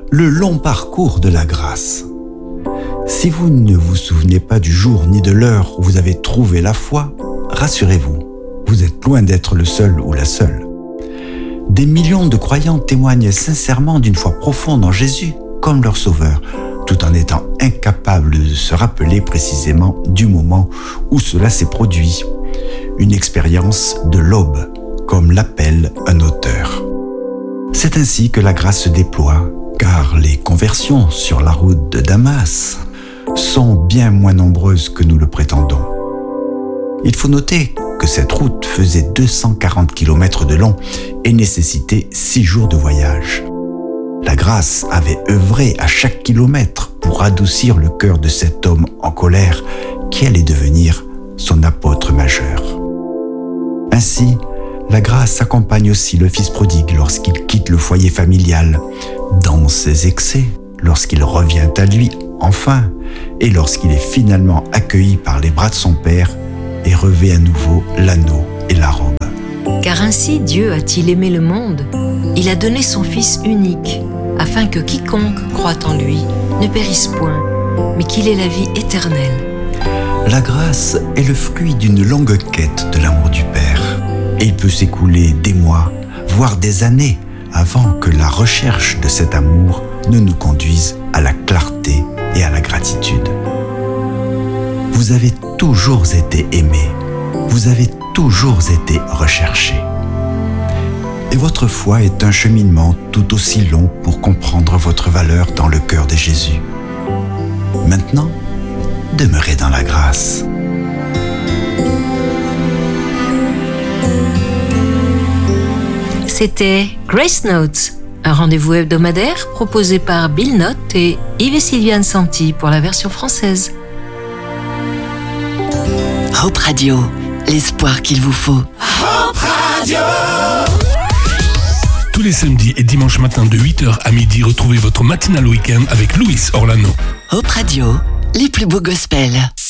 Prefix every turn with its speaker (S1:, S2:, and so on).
S1: le long parcours de la grâce. Si vous ne vous souvenez pas du jour ni de l'heure où vous avez trouvé la foi, rassurez-vous, vous êtes loin d'être le seul ou la seule. Des millions de croyants témoignent sincèrement d'une foi profonde en Jésus comme leur sauveur, tout en étant incapables de se rappeler précisément du moment où cela s'est produit. Une expérience de l'aube, comme l'appelle un auteur. C'est ainsi que la grâce se déploie, car les conversions sur la route de Damas sont bien moins nombreuses que nous le prétendons. Il faut noter que cette route faisait 240 km de long et nécessitait 6 jours de voyage. La grâce avait œuvré à chaque kilomètre pour adoucir le cœur de cet homme en colère qui allait devenir son apôtre majeur. Ainsi, la grâce accompagne aussi le fils prodigue lorsqu'il quitte le foyer familial, dans ses excès, lorsqu'il revient à lui enfin, et lorsqu'il est finalement accueilli par les bras de son père et revêt à nouveau l'anneau et la robe.
S2: Car ainsi Dieu a-t-il aimé le monde, il a donné son Fils unique, afin que quiconque croit en lui ne périsse point, mais qu'il ait la vie éternelle.
S1: La grâce est le fruit d'une longue quête de l'amour du Père, et il peut s'écouler des mois, voire des années, avant que la recherche de cet amour ne nous conduise à la clarté et à la gratitude. Vous avez toujours été aimé, vous avez toujours été recherché. Et votre foi est un cheminement tout aussi long pour comprendre votre valeur dans le cœur de Jésus. Maintenant, demeurez dans la grâce.
S2: C'était Grace Notes, un rendez-vous hebdomadaire proposé par Bill Note et Yves et Sylviane Santi pour la version française.
S3: Hope Radio, l'espoir qu'il vous faut. Hope Radio!
S4: Tous les samedis et dimanches matins de 8h à midi, retrouvez votre matinale week-end avec Louis Orlano.
S3: Hope Radio, les plus beaux gospels.